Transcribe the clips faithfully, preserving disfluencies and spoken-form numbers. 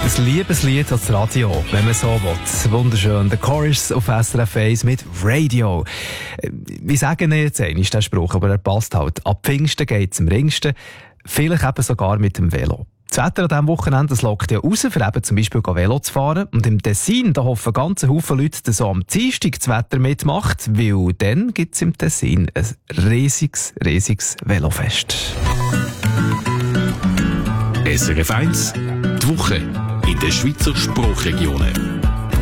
Ein Liebeslied als Radio, wenn man so will. Wunderschön. Der Chorus auf S R F eins mit Radio. Wir sagen jetzt einmal den Spruch, aber er passt halt. Ab Pfingsten geht es am ringsten. Vielleicht eben sogar mit dem Velo. Das Wetter an diesem Wochenende lockt ja raus, für eben zum Beispiel Velo zu fahren. Und im Tessin, da hoffen ganz Haufen Leute, dass so am Dienstag das Wetter mitmacht, weil dann gibt es im Tessin ein riesiges, riesiges Velofest. S R F eins, die Woche in den Schweizer Sprachregionen.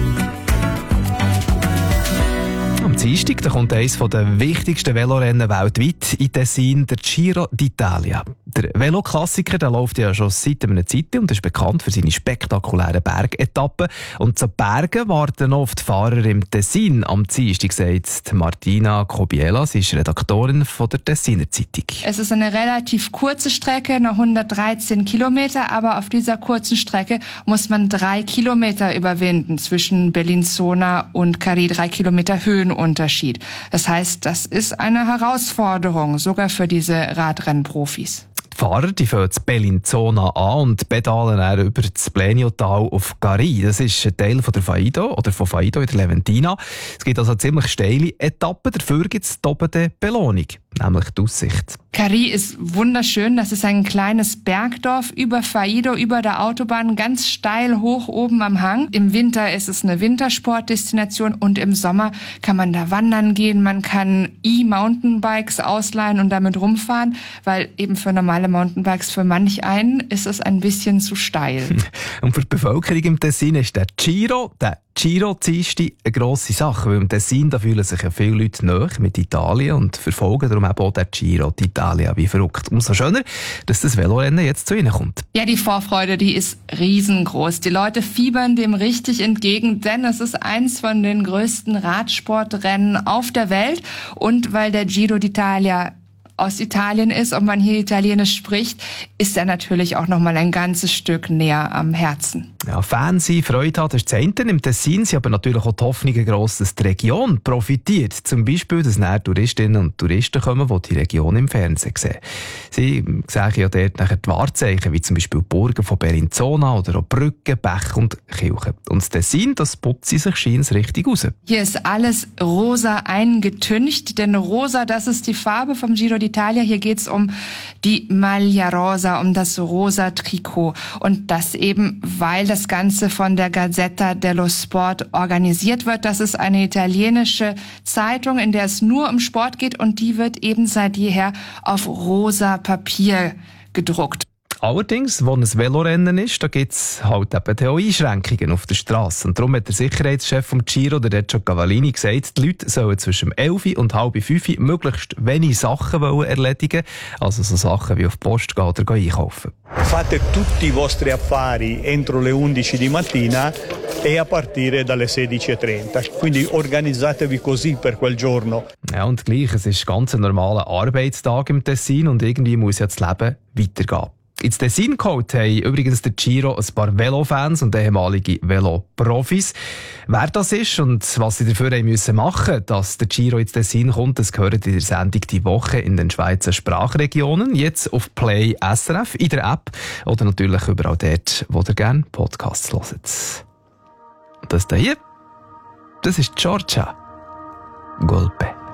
Am Dienstag da kommt eines der wichtigsten Velorennen weltweit in Tessin, der Giro d'Italia. Der Veloklassiker der läuft ja schon seit einer Zeit und ist bekannt für seine spektakulären Bergetappen. Und zu Bergen warten oft Fahrer im Tessin. Am Dienstag sagt Martina Kobiela, sie ist Redaktorin von der Tessiner Zeitung. Es ist eine relativ kurze Strecke, nur hundertdreizehn Kilometer, aber auf dieser kurzen Strecke muss man drei Kilometer überwinden zwischen Bellinzona und Cari, drei Kilometer Höhenunterschied. Das heißt, das ist eine Herausforderung, sogar für diese Radrennprofis. Die Fahrer die fangen in Bellinzona an und pedalen dann über das Bleniotal auf Cari. Das ist ein Teil von der Faido oder von Faido in der Leventina. Es gibt also eine ziemlich steile Etappe, dafür gibt es doppelte Belohnung, nämlich die Aussicht. Cari ist wunderschön. Das ist ein kleines Bergdorf über Faido, über der Autobahn, ganz steil hoch oben am Hang. Im Winter ist es eine Wintersportdestination und im Sommer kann man da wandern gehen. Man kann E-Mountainbikes ausleihen und damit rumfahren, weil eben für normale Mountainbikes für manch einen ist es ein bisschen zu steil. Und für die Bevölkerung im Tessin ist der Giro, der Giro-Dienstag eine grosse Sache, weil im Tessin da fühlen sich ja viele Leute nahe mit Italien und verfolgen darum eben auch den Giro d'Italia wie verrückt. Umso schöner, dass das Velorennen jetzt zu ihnen kommt. Ja, die Vorfreude, die ist riesengroß. Die Leute fiebern dem richtig entgegen, denn es ist eins von den größten Radsportrennen auf der Welt. Und weil der Giro d'Italia aus Italien ist und man hier Italienisch spricht, ist er natürlich auch noch mal ein ganzes Stück näher am Herzen. Ja, Fans sein, Freude haben, das ist das eine. Im Tessin sind aber natürlich auch die Hoffnungen gross, dass die Region profitiert. Zum Beispiel, dass näher Touristinnen und Touristen kommen, die die Region im Fernsehen sehen. Sie sehen ja dort nachher die Wahrzeichen, wie zum Beispiel Burgen von Bellinzona oder auch Brücken, Bäche und Kirchen. Und das Tessin, das putzt sich scheint richtig raus. Hier ist alles rosa eingetüncht, denn rosa, das ist die Farbe vom Giro d'Italia. Hier geht's um die Maglia Rosa, um das rosa Trikot. Und das eben, weil das Ganze von der Gazzetta dello Sport organisiert wird. Das ist eine italienische Zeitung, in der es nur um Sport geht und die wird eben seit jeher auf rosa Papier gedruckt. Allerdings, wo ein Velorennen ist, da gibt es halt eben auch Einschränkungen auf der Straße. Und darum hat der Sicherheitschef vom Giro, der Reggio Cavallini, gesagt, die Leute sollen zwischen elf und halb fünf möglichst wenig Sachen erledigen, also so Sachen wie auf die Post gehen oder einkaufen. Fate tutti i vostri affari entro le undici di mattina e a partire dalle sedici e trenta. Quindi organizzatevi così per quel giorno. Ja, und gleich, es ist ganz ein normaler Arbeitstag im Tessin und irgendwie muss ja das Leben weitergehen. Ins Tessin geholt haben übrigens der Giro ein paar Velofans und ehemalige Veloprofis. Wer das ist und was sie dafür haben müssen machen, dass der Giro ins Tessin kommt, das gehört in der Sendung «Die Woche» in den Schweizer Sprachregionen. Jetzt auf Play S R F, in der App oder natürlich überall dort, wo ihr gerne Podcasts hört. Und das hier, das ist Giorgia Golpe.